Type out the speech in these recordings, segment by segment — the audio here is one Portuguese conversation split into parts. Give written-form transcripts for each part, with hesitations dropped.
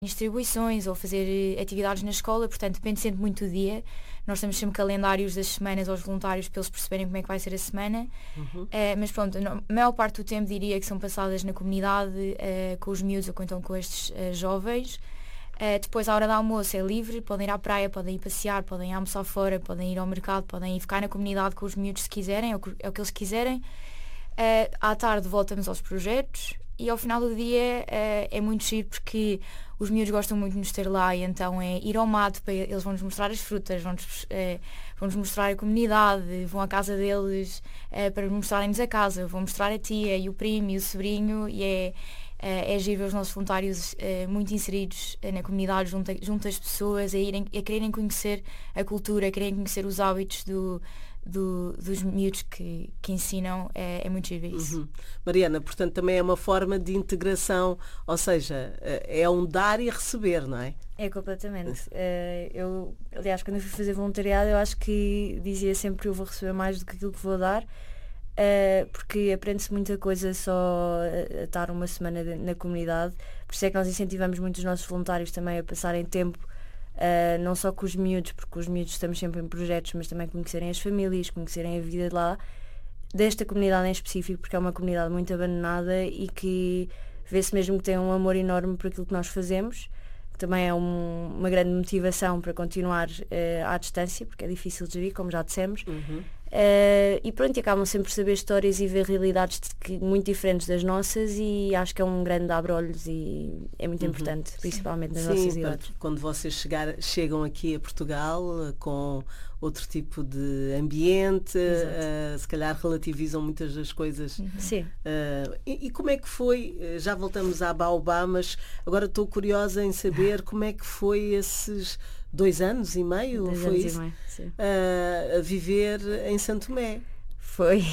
distribuições ou fazer atividades na escola, portanto depende sempre muito do dia. Nós temos sempre calendários das semanas aos voluntários para eles perceberem como é que vai ser a semana. Mas pronto, a maior parte do tempo diria que são passadas na comunidade, com os miúdos ou então com estes jovens. Depois à hora do almoço é livre, podem ir à praia, podem ir passear, podem ir almoçar fora, podem ir ao mercado, podem ir ficar na comunidade com os miúdos se quiserem, é o que eles quiserem. À tarde voltamos aos projetos e ao final do dia é muito giro porque os miúdos gostam muito de nos ter lá e então é ir ao mato, eles vão-nos mostrar as frutas, vão-nos mostrar a comunidade, vão à casa deles para mostrarem-nos a casa, vão mostrar a tia e o primo e o sobrinho e é giro ver os nossos voluntários muito inseridos na comunidade, junto às pessoas, a quererem conhecer a cultura, a quererem conhecer os hábitos dos miúdos que ensinam, é muito giro isso. Mariana, portanto também é uma forma de integração, ou seja, é um dar e receber, não é? É completamente. Aliás, quando eu fui fazer voluntariado, eu acho que dizia sempre que eu vou receber mais do que aquilo que vou dar, porque aprende-se muita coisa só a estar uma semana na comunidade. Por isso é que nós incentivamos muito os nossos voluntários também a passarem tempo não só com os miúdos, porque os miúdos estamos sempre em projetos, mas também conhecerem as famílias, conhecerem a vida de lá, desta comunidade em específico, porque é uma comunidade muito abandonada e que vê-se mesmo que tem um amor enorme por aquilo que nós fazemos, que também é uma grande motivação para continuar à distância, porque é difícil de gerir, como já dissemos. E pronto, acabam sempre por saber histórias e ver realidades muito diferentes das nossas e acho que é um grande abre-olhos e é muito importante, principalmente nas nossas idades. Quando vocês chegam aqui a Portugal com outro tipo de ambiente, se calhar relativizam muitas das coisas. Sim. E como é que foi, já voltamos à Baobá, mas agora estou curiosa em saber como é que foi esses 2 anos e meio, foi isso? 2 anos e meio, sim. A viver em Santo Tomé. Foi,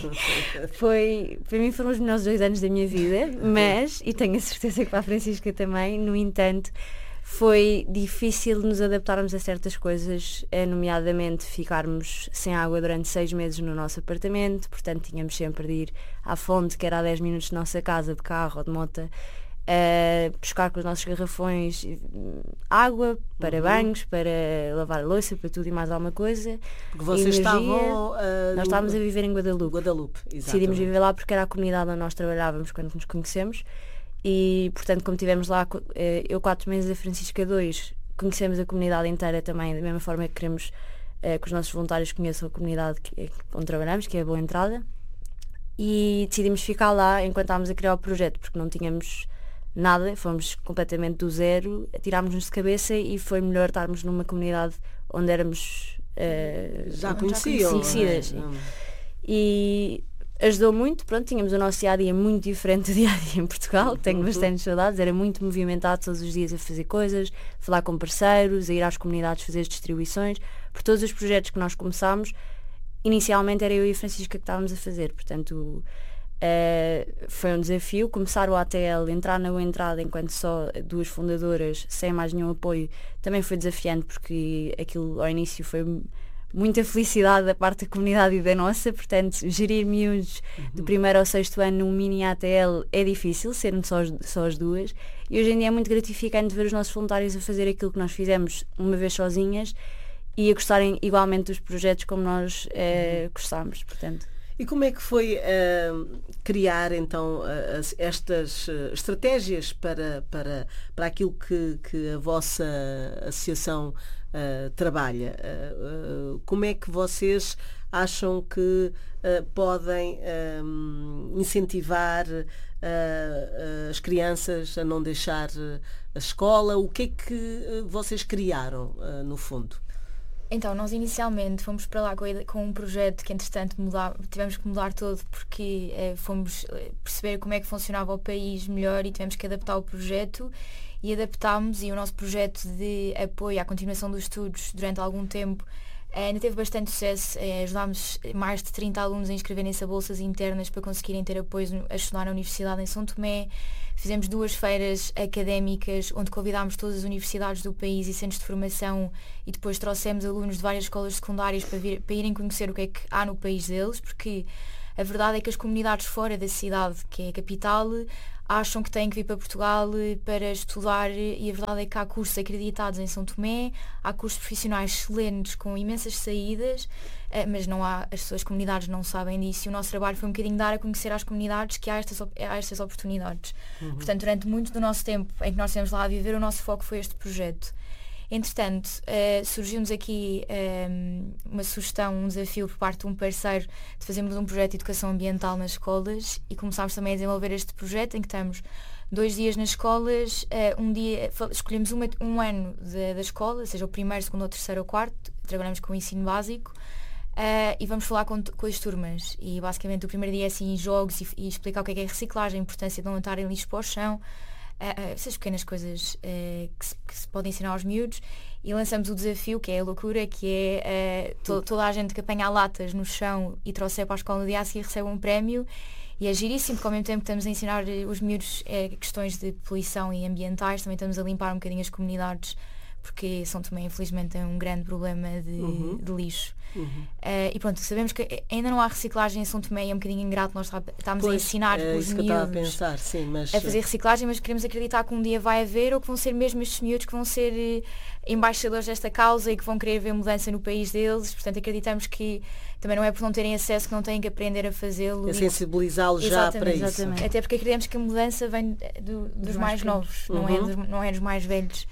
para mim foram os melhores 2 anos da minha vida, mas, e tenho a certeza que para a Francisca também, no entanto, foi difícil nos adaptarmos a certas coisas, nomeadamente ficarmos sem água durante 6 meses no nosso apartamento, portanto tínhamos sempre de ir à fonte, que era a 10 minutos da nossa casa, de carro ou de moto, buscar com os nossos garrafões água para banhos, para lavar a louça, para tudo e mais alguma coisa. Porque vocês estavam... nós estávamos a viver em Guadalupe. Decidimos viver lá porque era a comunidade onde nós trabalhávamos quando nos conhecemos e, portanto, como estivemos lá, eu 4 meses, a Francisca 2, conhecemos a comunidade inteira também, da mesma forma que queremos que os nossos voluntários conheçam a comunidade onde trabalhamos, que é a Boa Entrada, e decidimos ficar lá enquanto estávamos a criar o projeto, porque não tínhamos nada, fomos completamente do zero, tirámos-nos de cabeça e foi melhor estarmos numa comunidade onde éramos já conhecidas. E ajudou muito, pronto, tínhamos o nosso dia-a-dia muito diferente do dia-a-dia em Portugal, tenho bastante saudades, era muito movimentado todos os dias a fazer coisas, falar com parceiros, a ir às comunidades fazer as distribuições, por todos os projetos que nós começámos, inicialmente era eu e a Francisca que estávamos a fazer, portanto... foi um desafio começar o ATL, entrar na Boa Entrada enquanto só 2 fundadoras, sem mais nenhum apoio, também foi desafiante porque aquilo ao início foi muita felicidade da parte da comunidade e da nossa, portanto gerir miúdos do 1º ao 6º ano num mini ATL é difícil, sermos só as 2 e hoje em dia é muito gratificante ver os nossos voluntários a fazer aquilo que nós fizemos uma vez sozinhas e a gostarem igualmente dos projetos como nós gostámos, portanto. E como é que foi criar então estas estratégias para aquilo que a vossa associação trabalha? Como é que vocês acham que podem incentivar as crianças a não deixar a escola? O que é que vocês criaram no fundo? Então, nós inicialmente fomos para lá com um projeto que, entretanto, tivemos que mudar todo porque fomos perceber como é que funcionava o país melhor e tivemos que adaptar o projeto e adaptámos, e o nosso projeto de apoio à continuação dos estudos durante algum tempo ainda teve bastante sucesso. Ajudámos mais de 30 alunos a inscreverem-se a bolsas internas para conseguirem ter apoio a estudar na Universidade em São Tomé. Fizemos 2 feiras académicas onde convidámos todas as universidades do país e centros de formação e depois trouxemos alunos de várias escolas secundárias para irem conhecer o que é que há no país deles, porque a verdade é que as comunidades fora da cidade, que é a capital, acham que têm que vir para Portugal para estudar, e a verdade é que há cursos acreditados em São Tomé, há cursos profissionais excelentes com imensas saídas, mas não há, as comunidades não sabem disso, e o nosso trabalho foi um bocadinho dar a conhecer às comunidades que há estas oportunidades. Portanto, durante muito do nosso tempo em que nós estivemos lá a viver, o nosso foco foi este projeto. Entretanto, surgiu-nos aqui uma sugestão, um desafio por parte de um parceiro de fazermos um projeto de educação ambiental nas escolas, e começámos também a desenvolver este projeto em que estamos 2 dias nas escolas, um dia escolhemos um ano da escola, seja o primeiro, segundo ou terceiro ou quarto, trabalhamos com o ensino básico, e vamos falar com as turmas, e basicamente o primeiro dia é assim jogos e explicar o que é reciclagem, a importância de não atarem lixo para o chão, essas pequenas coisas que se podem ensinar aos miúdos, e lançamos o desafio, que é a loucura, que é toda a gente que apanha latas no chão e trouxer para a escola no dia a seguir recebe um prémio, e é giríssimo, porque ao mesmo tempo que estamos a ensinar os miúdos questões de poluição e ambientais, também estamos a limpar um bocadinho as comunidades, porque São Tomé infelizmente tem um grande problema de lixo. E pronto, sabemos que ainda não há reciclagem em São Tomé, e é um bocadinho ingrato nós estamos a ensinar os miúdos a fazer reciclagem, mas queremos acreditar que um dia vai haver, ou que vão ser mesmo estes miúdos que vão ser embaixadores desta causa e que vão querer ver mudança no país deles. Portanto, acreditamos que também não é por não terem acesso que não têm que aprender a fazê-lo. É sensibilizá-los já para isso. Até porque acreditamos que a mudança vem dos mais novos, não é dos mais velhos.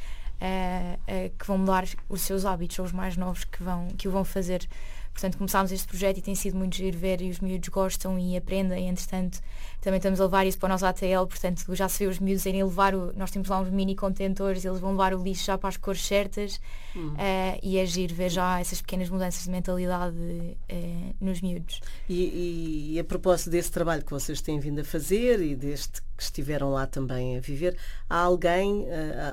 Que vão mudar os seus hábitos, ou os mais novos que o vão fazer. Portanto, começámos este projeto e tem sido muito giro ver, e os miúdos gostam e aprendem. Entretanto, também estamos a levar isso para o nosso ATL, portanto já se vê os miúdos irem levar nós temos lá uns mini contentores, eles vão levar o lixo já para as cores certas, e é giro ver já essas pequenas mudanças de mentalidade nos miúdos. E a propósito desse trabalho que vocês têm vindo a fazer, e deste que estiveram lá também a viver, há alguém,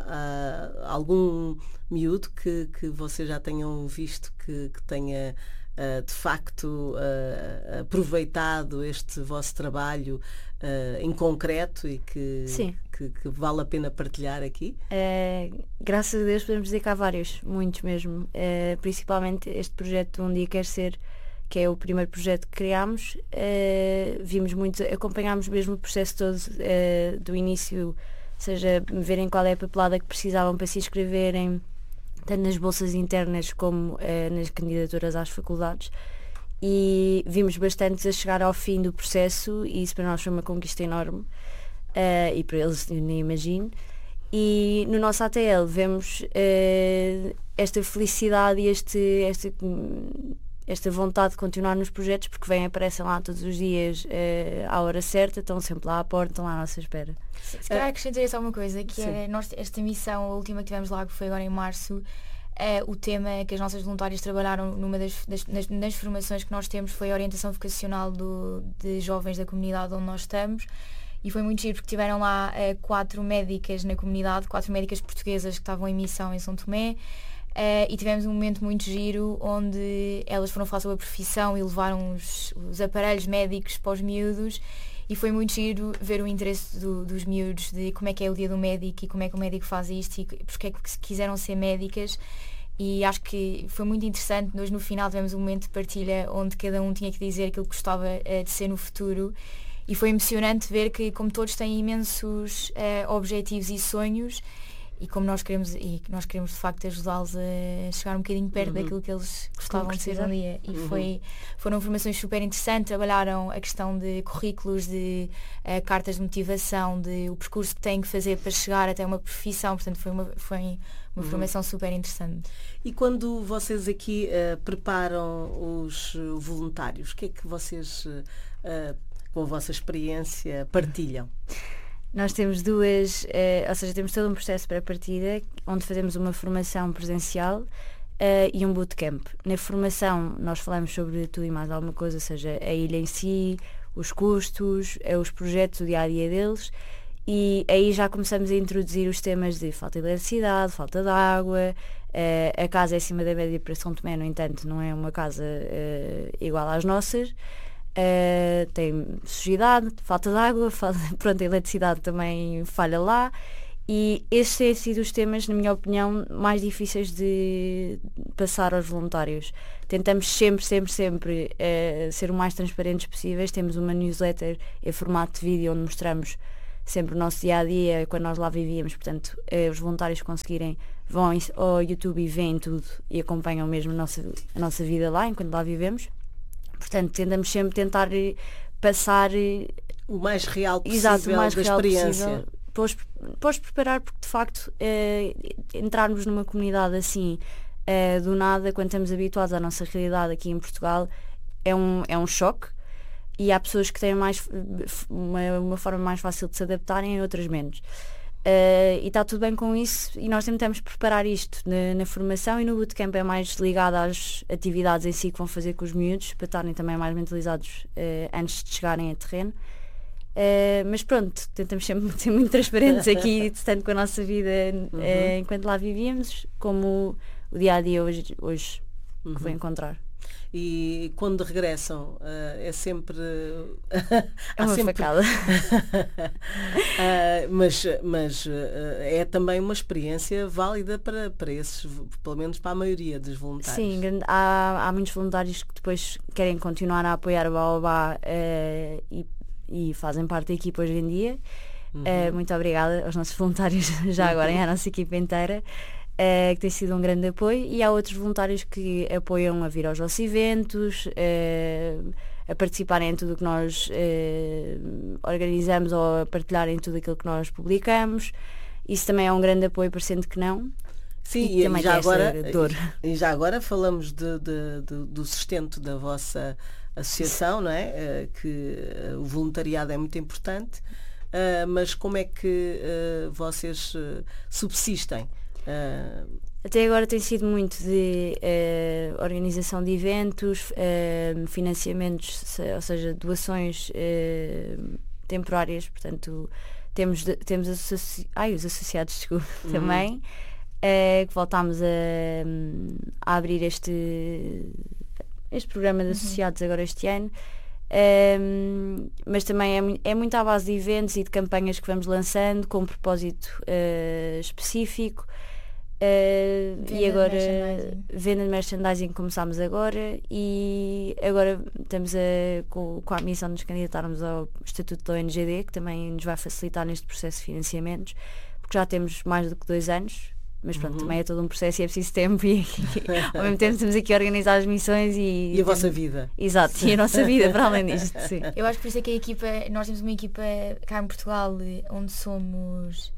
algum miúdo que vocês já tenham visto que tenha de facto aproveitado este vosso trabalho em concreto, e que vale a pena partilhar aqui? Graças a Deus podemos dizer que há vários, muitos mesmo, principalmente este projeto Um Dia Quer Ser, que é o primeiro projeto que criámos. Vimos muito, acompanhámos mesmo o processo todo do início, ou seja, verem qual é a papelada que precisavam para se inscreverem, tanto nas bolsas internas como nas candidaturas às faculdades, e vimos bastantes a chegar ao fim do processo, e isso para nós foi uma conquista enorme, e para eles eu nem imagino. E no nosso ATL vemos esta felicidade e esta vontade de continuar nos projetos, porque aparecem lá todos os dias à hora certa, estão sempre lá à porta, estão lá à nossa espera. Se calhar acrescentaria só uma coisa, que é esta missão, a última que tivemos lá, que foi agora em março, o tema que as nossas voluntárias trabalharam numa das formações que nós temos foi a orientação vocacional de jovens da comunidade onde nós estamos, e foi muito giro porque tiveram lá 4 médicas na comunidade, 4 médicas portuguesas que estavam em missão em São Tomé. E tivemos um momento muito giro onde elas foram falar sobre a profissão e levaram os aparelhos médicos para os miúdos, e foi muito giro ver o interesse dos miúdos, de como é que é o dia do médico e como é que o médico faz isto e porque é que quiseram ser médicas. E acho que foi muito interessante. Nós no final tivemos um momento de partilha onde cada um tinha que dizer aquilo que gostava de ser no futuro, e foi emocionante ver que, como todos têm imensos objetivos e sonhos, e como nós queremos de facto ajudá-los a chegar um bocadinho perto daquilo que eles gostavam de ser um dia. E foram formações super interessantes, trabalharam a questão de currículos, de cartas de motivação, de o percurso que têm que fazer para chegar até uma profissão. Portanto, foi uma formação super interessante. E quando vocês aqui preparam os voluntários, o que é que vocês, com a vossa experiência, partilham? Nós temos duas, ou seja, temos todo um processo para a partida, onde fazemos uma formação presencial e um bootcamp. Na formação nós falamos sobre tudo e mais alguma coisa, ou seja, a ilha em si, os custos, os projetos, o dia-a-dia deles, e aí já começamos a introduzir os temas de falta de eletricidade, falta de água. A casa é acima da média para São Tomé, no entanto, não é uma casa igual às nossas. Tem sujidade, falta de água, pronto, a eletricidade também falha lá, e esses têm sido os temas, na minha opinião, mais difíceis de passar aos voluntários. Tentamos sempre ser o mais transparentes possíveis. Temos uma newsletter em formato de vídeo onde mostramos sempre o nosso dia-a-dia, quando nós lá vivíamos, portanto, os voluntários conseguirem, vão ao YouTube e veem tudo e acompanham mesmo a nossa vida lá, enquanto lá vivemos. Portanto, tentamos sempre tentar passar o mais real possível, exato, o mais da real experiência. Possível, para os preparar, porque de facto entrarmos numa comunidade assim do nada, quando estamos habituados à nossa realidade aqui em Portugal, é um choque, e há pessoas que têm uma forma mais fácil de se adaptarem e outras menos. E está tudo bem com isso, e nós tentamos preparar isto na formação, e no bootcamp é mais ligado às atividades em si que vão fazer com os miúdos, para estarem também mais mentalizados antes de chegarem a terreno. Mas pronto, tentamos sempre ser muito transparentes aqui, tanto com a nossa vida enquanto lá vivíamos, como o dia-a-dia hoje que vou encontrar. E quando regressam, é sempre... É uma facada. Mas é também uma experiência válida para esses, pelo menos para a maioria dos voluntários. Sim, há muitos voluntários que depois querem continuar a apoiar o Baobá e fazem parte da equipa hoje em dia. Muito obrigada aos nossos voluntários já agora, e à nossa equipa inteira. Que tem sido um grande apoio, e há outros voluntários que apoiam a vir aos nossos eventos, a participarem em tudo o que nós organizamos, ou a partilharem tudo aquilo que nós publicamos. Isso também é um grande apoio, parecendo que não. Sim, e já agora falamos do sustento da vossa associação, não é? Que o voluntariado é muito importante, mas como é que vocês subsistem? Até agora tem sido muito de organização de eventos, financiamentos, ou seja, doações temporárias, portanto temos os associados, desculpa, também, que voltámos a abrir este programa de associados agora este ano. Mas também é muito à base de eventos e de campanhas que vamos lançando com um propósito específico. E agora venda de merchandising começámos agora, e agora estamos com a missão de nos candidatarmos ao Estatuto da ONGD, que também nos vai facilitar neste processo de financiamentos, porque já temos mais do que 2 anos, mas pronto, também é todo um processo e é preciso tempo, e ao mesmo tempo estamos aqui a organizar as missões e a vossa vida. Exato, e a nossa vida para além disto, sim. Eu acho que por isso é que nós temos uma equipa cá em Portugal onde somos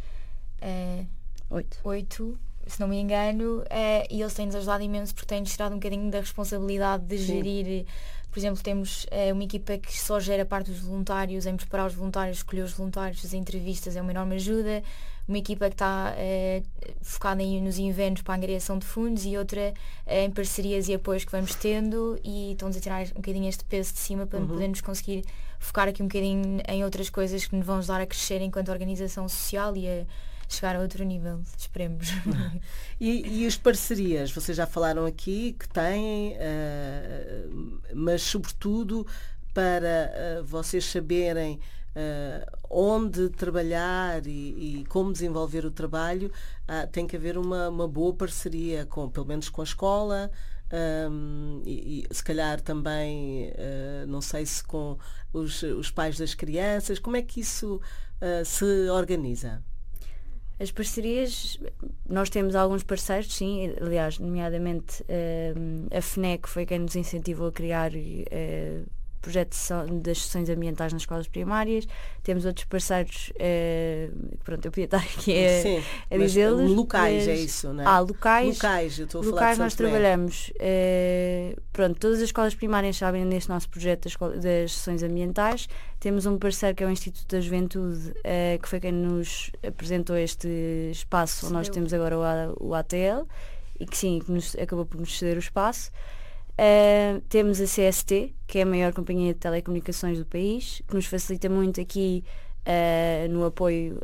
8, se não me engano, e eles têm-nos ajudado imenso, porque têm-nos tirado um bocadinho da responsabilidade de gerir. Por exemplo, temos uma equipa que só gera a parte dos voluntários, em preparar os voluntários, escolher os voluntários, as entrevistas é uma enorme ajuda. Uma equipa que está focada nos eventos para a angariação de fundos, e outra em parcerias e apoios que vamos tendo, e estão-nos a tirar um bocadinho este peso de cima para podermos conseguir focar aqui um bocadinho em outras coisas que nos vão ajudar a crescer enquanto organização social e a chegar a outro nível, esperemos. E as parcerias, vocês já falaram aqui que têm, mas sobretudo para vocês saberem onde trabalhar e como desenvolver o trabalho, tem que haver uma boa parceria, pelo menos com a escola, e se calhar também, não sei se com os pais das crianças. Como é que isso se organiza? As parcerias, nós temos alguns parceiros, sim, aliás, nomeadamente a FNEC foi quem nos incentivou a criar projeto das sessões ambientais nas escolas primárias. Temos outros parceiros, pronto, eu podia estar aqui a dizê-los. Locais, é isso, não é? Locais, eu estou a falar locais nós trabalhamos. Pronto, todas as escolas primárias sabem neste nosso projeto das sessões ambientais. Temos um parceiro que é o Instituto da Juventude, que foi quem nos apresentou este espaço onde nós temos agora o ATL, e que acabou por nos ceder o espaço. Temos a CST, que é a maior companhia de telecomunicações do país, que nos facilita muito aqui no apoio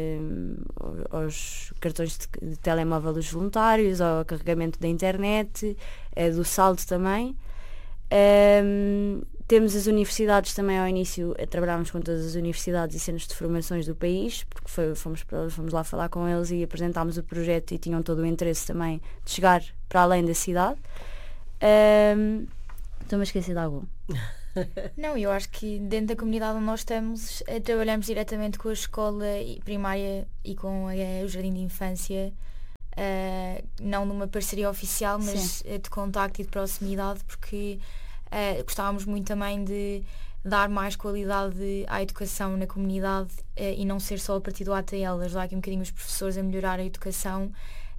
aos cartões de telemóvel dos voluntários, ao carregamento da internet, do saldo também. Temos as universidades também. Ao início trabalhámos com todas as universidades e centros de formações do país, porque fomos lá falar com eles e apresentámos o projeto, e tinham todo o interesse também de chegar para além da cidade. Estou-me a esquecer de algum. Não, eu acho que dentro da comunidade onde nós estamos, trabalhamos diretamente com a escola primária e com o jardim de infância, não numa parceria oficial, mas de contacto e de proximidade, porque gostávamos muito também de dar mais qualidade à educação na comunidade e não ser só a partir do ATL, ajudar aqui um bocadinho os professores a melhorar a educação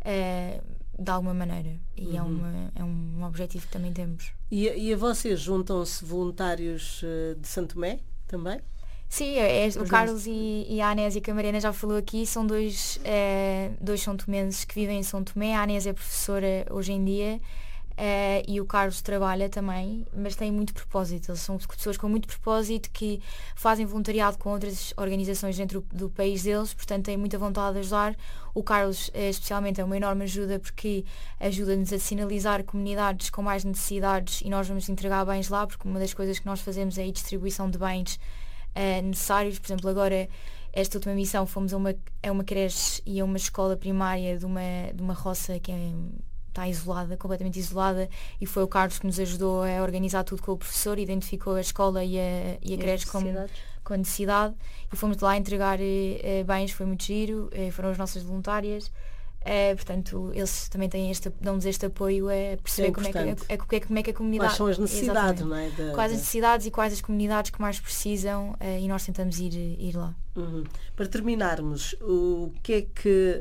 de alguma maneira. E é um objetivo que também temos. E a vocês juntam-se voluntários de Santo Tomé também? Sim, o Carlos e a Anésia, que a Mariana já falou aqui, são dois são tomenses que vivem em São Tomé. A Anésia é professora hoje em dia e o Carlos trabalha também, mas tem muito propósito. Eles são pessoas com muito propósito que fazem voluntariado com outras organizações dentro do país deles, portanto têm muita vontade de ajudar. O Carlos especialmente é uma enorme ajuda porque ajuda-nos a sinalizar comunidades com mais necessidades e nós vamos entregar bens lá, porque uma das coisas que nós fazemos é a distribuição de bens necessários. Por exemplo, agora esta última missão fomos a uma creche e a uma escola primária de uma roça que está isolada, completamente isolada, e foi o Carlos que nos ajudou a organizar tudo com o professor, identificou a escola e a creche com a necessidade, e fomos lá entregar bens, foi muito giro, foram as nossas voluntárias. Portanto, eles também têm dão-nos este apoio a perceber como é que a comunidade... Quais são as necessidades, não é? Quais as necessidades e quais as comunidades que mais precisam, e nós tentamos ir lá. Para terminarmos, o que é que...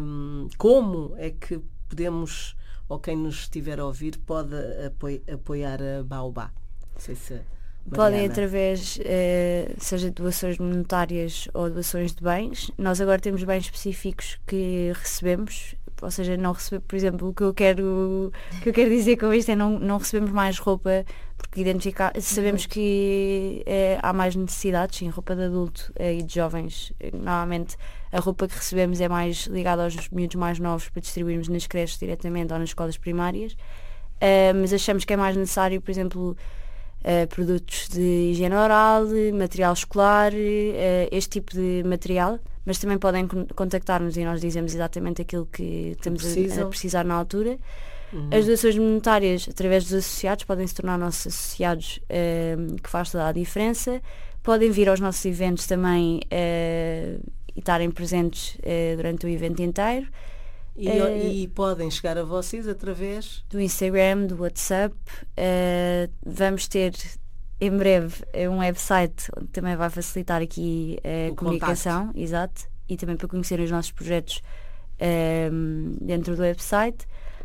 como é que podemos, ou quem nos estiver a ouvir, pode apoiar a Baobá? Não sei se... Podem através, seja de doações monetárias ou doações de bens. Nós agora temos bens específicos que recebemos, ou seja, não recebemos, por exemplo, o que eu quero dizer com isto é não recebemos mais roupa, porque sabemos que há mais necessidades, sim, roupa de adulto e de jovens. Normalmente a roupa que recebemos é mais ligada aos miúdos mais novos para distribuirmos nas creches diretamente ou nas escolas primárias, mas achamos que é mais necessário, por exemplo, produtos de higiene oral, material escolar, este tipo de material, mas também podem contactar-nos e nós dizemos exatamente aquilo que estamos a precisar na altura. As doações monetárias através dos associados podem se tornar nossos associados, que faz toda a diferença. Podem vir aos nossos eventos também e estarem presentes durante o evento inteiro. E podem chegar a vocês através do Instagram, do WhatsApp. Vamos ter em breve um website onde também vai facilitar aqui a comunicação, exato, e também para conhecerem os nossos projetos dentro do website.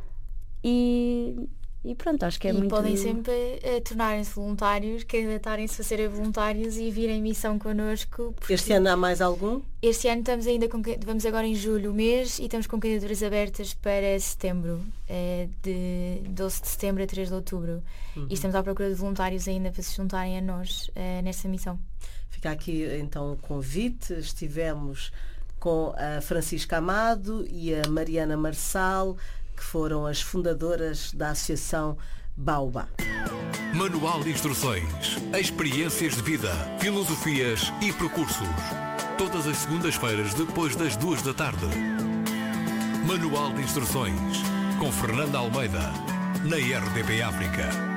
E pronto, acho que é muito... E podem sempre tornarem-se voluntários, candidatarem-se a serem voluntários e virem missão connosco. Este ano há mais algum? Este ano estamos ainda vamos agora em julho o mês e estamos com candidaturas abertas para setembro, de 12 de setembro a 3 de outubro. E estamos à procura de voluntários ainda para se juntarem a nós nesta missão. Fica aqui então o convite. Estivemos com a Francisca Amado e a Mariana Marçal, que foram as fundadoras da Associação Baobá. Manual de instruções, experiências de vida, filosofias e percursos. Todas as segundas-feiras depois das 2 da tarde. Manual de instruções, com Fernanda Almeida, na RDP África.